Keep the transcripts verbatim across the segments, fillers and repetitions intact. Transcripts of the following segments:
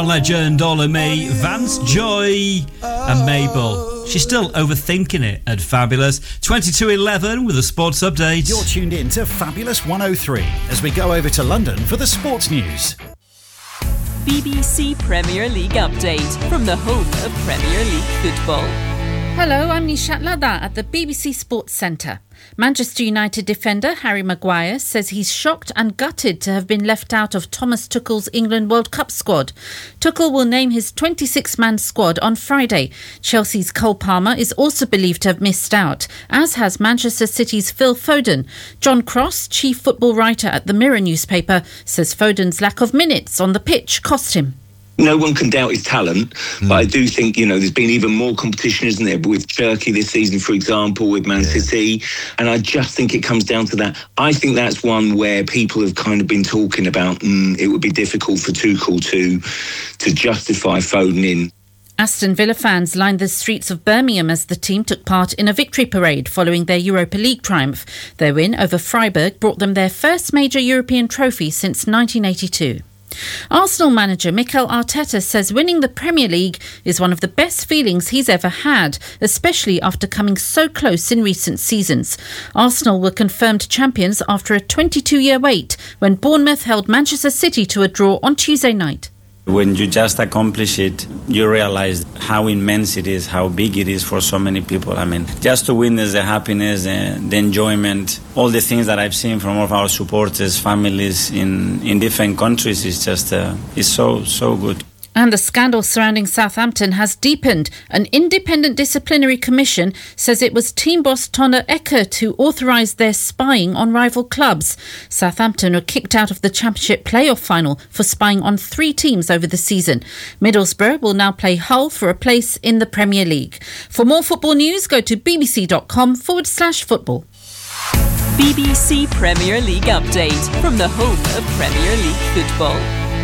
Legend, All of Me, Vance Joy and Mabel. She's still overthinking it at Fabulous. twenty-two eleven with a sports update. You're tuned in to Fabulous one oh three as we go over to London for the sports news. B B C Premier League update from the home of Premier League football. Hello, I'm Nishat Ladha at the B B C Sports Centre. Manchester United defender Harry Maguire says he's shocked and gutted to have been left out of Thomas Tuchel's England World Cup squad. Tuchel will name his twenty-six man squad on Friday. Chelsea's Cole Palmer is also believed to have missed out, as has Manchester City's Phil Foden. John Cross, chief football writer at the Mirror newspaper, says Foden's lack of minutes on the pitch cost him. No one can doubt his talent, mm. but I do think, you know, there's been even more competition, isn't there, with Turkey this season, for example, with Man yeah. City, and I just think it comes down to that. I think that's one where people have kind of been talking about mm, it would be difficult for Tuchel to, to justify Foden in. Aston Villa fans lined the streets of Birmingham as the team took part in a victory parade following their Europa League triumph. Their win over Freiburg brought them their first major European trophy since nineteen eighty-two. Arsenal manager Mikel Arteta says winning the Premier League is one of the best feelings he's ever had, especially after coming so close in recent seasons. Arsenal were confirmed champions after a twenty-two year wait when Bournemouth held Manchester City to a draw on Tuesday night. When you just accomplish it, you realize how immense it is, how big it is for so many people. I mean, just to witness the happiness and the enjoyment, all the things that I've seen from all of our supporters, families in, in different countries, is just, uh, it's so, so good. And the scandal surrounding Southampton has deepened. An independent disciplinary commission says it was team boss Tonna Eckert who authorised their spying on rival clubs. Southampton were kicked out of the Championship playoff final for spying on three teams over the season. Middlesbrough will now play Hull for a place in the Premier League. For more football news, go to bbc.com forward slash football. B B C Premier League update from the home of Premier League football.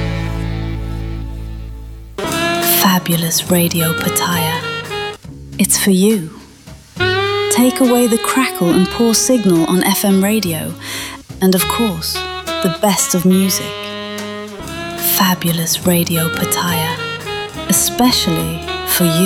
Fabulous Radio Pattaya. It's for you. Take away the crackle and poor signal on F M radio, and of course, the best of music. Fabulous Radio Pattaya, especially for you.